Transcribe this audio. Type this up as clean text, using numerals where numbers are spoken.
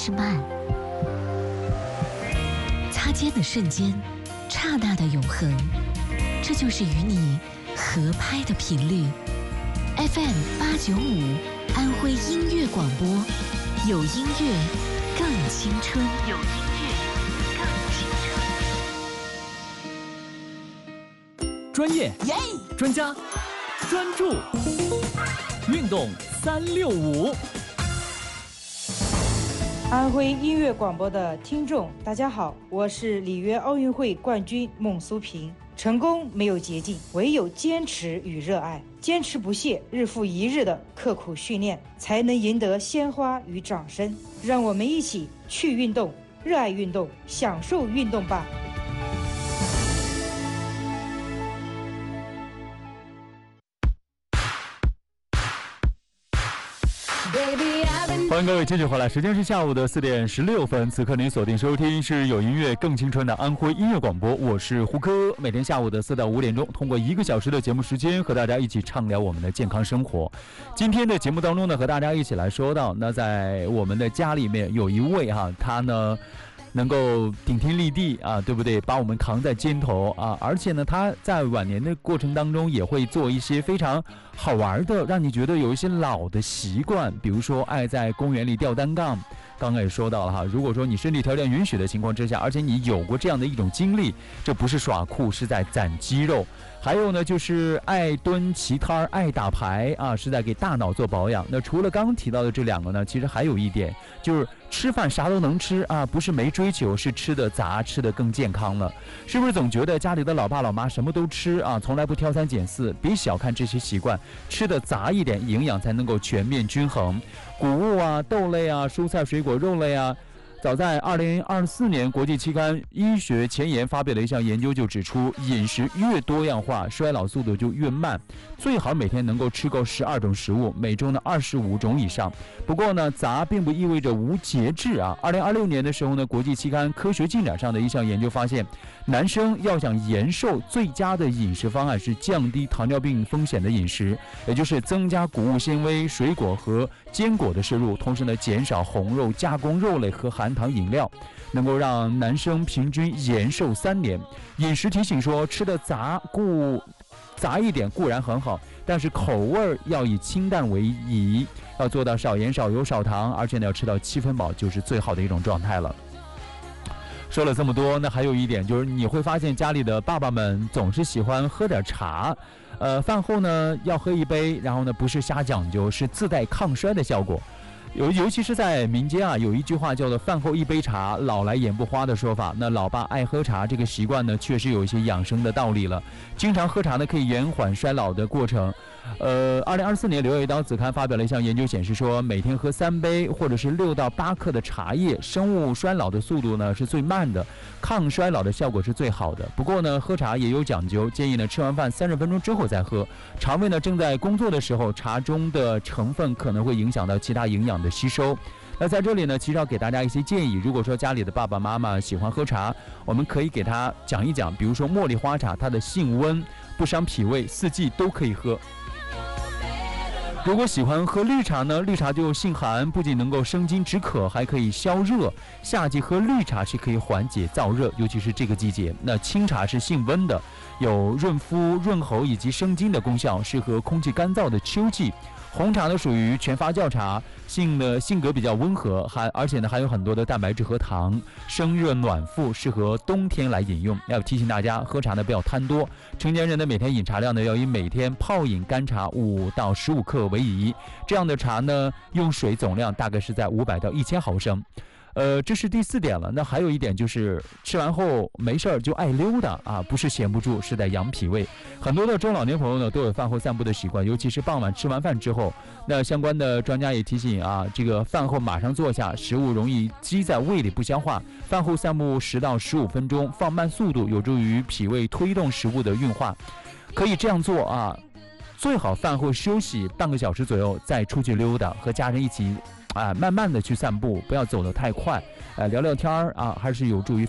是慢。擦肩的瞬间，刹那的永恒，这就是与你合拍的频率。FM895安徽音乐广播，有音乐更青春，有音乐更青春。专业，专家，专注，运动365。 安徽音乐广播的听众，大家好，我是里约奥运会冠军孟苏平。成功没有捷径，唯有坚持与热爱，坚持不懈，日复一日的刻苦训练，才能赢得鲜花与掌声。让我们一起去运动，热爱运动，享受运动吧。 欢迎各位继续回来，时间是下午的4点16分。此刻您锁定收听是有音乐更青春的安徽音乐广播，我是胡歌。每天下午的4到5点钟，通过1个小时的节目时间，和大家一起畅聊我们的健康生活。今天的节目当中呢，和大家一起来说到，那在我们的家里面有一位他呢能够顶天立地啊，对不对？把我们扛在肩头啊，而且呢，他在晚年的过程当中也会做一些非常好玩的，让你觉得有一些老的习惯，比如说爱在公园里吊单杠。刚刚也说到了哈，如果说你身体条件允许的情况之下，而且你有过这样的一种经历，这不是耍酷，是在攒肌肉。还有呢，就是爱蹲棋摊，爱打牌啊，是在给大脑做保养。那除了刚刚提到的这2个呢，其实还有一点，就是吃饭啥都能吃啊，不是没追求，是吃的杂，吃的更健康了。是不是总觉得家里的老爸老妈什么都吃啊，从来不挑三拣四？别小看这些习惯，吃的杂一点，营养才能够全面均衡。谷物啊、豆类啊、蔬菜水果、肉类啊，早在2024年国际期刊《医学前沿》发表的一项研究就指出，饮食越多样化，衰老速度就越慢。最好每天能够吃够12种食物，每周呢25种以上。不过呢，杂并不意味着无节制啊。2026年的时候呢，国际期刊《科学进展》上的一项研究发现，男生要想延寿，最佳的饮食方案是降低糖尿病风险的饮食，也就是增加谷物纤维、水果和坚果的摄入，同时呢减少红肉、加工肉类和含糖饮料，能够让男生平均延寿3年。饮食提醒说，吃的杂一点固然很好，但是口味要以清淡为宜，要做到少盐少油少糖，而且呢要吃到7分饱，就是最好的一种状态了。说了这么多，那还有一点就是你会发现家里的爸爸们总是喜欢喝点茶，饭后呢要喝一杯，然后呢不是瞎讲究，是自带抗衰的效果。尤其是在民间啊，有一句话叫做饭后1杯茶，老来眼不花的说法。那老爸爱喝茶这个习惯呢，确实有一些养生的道理了。经常喝茶呢，可以延缓衰老的过程。2024年《柳叶刀》子刊发表了一项研究显示说，每天喝3杯或者是6到8克的茶叶，生物衰老的速度呢是最慢的，抗衰老的效果是最好的。不过呢，喝茶也有讲究，建议呢吃完饭30分钟之后再喝。肠胃呢正在工作的时候，茶中的成分可能会影响到其他营养的吸收。那在这里呢，其实要给大家一些建议。如果说家里的爸爸妈妈喜欢喝茶，我们可以给他讲一讲，比如说茉莉花茶，它的性温，不伤脾胃，4季都可以喝。如果喜欢喝绿茶呢，绿茶就性寒，不仅能够生津止渴，还可以消热。夏季喝绿茶是可以缓解燥热，尤其是这个季节。那清茶是性温的，有润肤、润喉以及生津的功效，适合空气干燥的秋季。红茶呢属于全发酵茶，性格比较温和，而且呢还有很多的蛋白质和糖，生热暖腹，适合冬天来饮用。要提醒大家，喝茶呢不要贪多，成年人的每天饮茶量呢要以每天泡饮干茶5到15克为宜。这样的茶呢，用水总量大概是在500到1000毫升。这是第4点了。那还有一点就是吃完后没事儿就爱溜达啊，不是闲不住，是在养脾胃。很多的中老年朋友呢都有饭后散步的习惯，尤其是傍晚吃完饭之后。那相关的专家也提醒啊，这个饭后马上坐下，食物容易积在胃里不消化，饭后散步10到15分钟，放慢速度，有助于脾胃推动食物的运化。可以这样做啊，最好饭后休息半个小时左右再出去溜达，和家人一起慢慢的去散步，不要走得太快，聊聊天啊，还是有助于